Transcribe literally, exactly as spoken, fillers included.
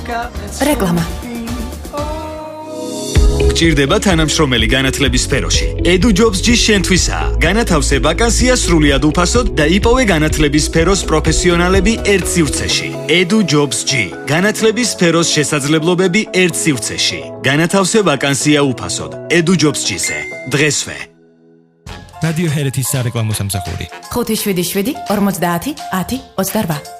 რეკლამა. გჭირდება თანამშრომელი განათლების სფეროში. EduJobs-G შენთვისაა. განათავსე ვაკანსია სრულიად უფასოდ და იპოვე განათლების სფეროს პროფესიონალები ერთ სივრცეში. EduJobs-G. განათლების სფეროს შესაძლებლობები ერთ სივრცეში. განათავსე ვაკანსია უფასოდ. EduJobs-G-ზე. დღესვე. რადიო ჰერეთის სარეკლამო სამსახური. ხუთი შვიდი შვიდი ორმოცდაათი ათი ოცდარბა.